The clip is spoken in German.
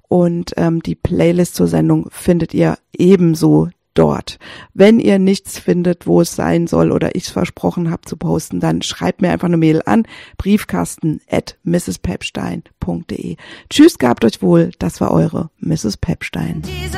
und die Playlist zur Sendung findet ihr ebenso dort. Wenn ihr nichts findet, wo es sein soll oder ich es versprochen habe zu posten, dann schreibt mir einfach eine Mail an briefkasten@mrspepstein.de. Tschüss, gehabt euch wohl, das war eure Mrs. Pepstein.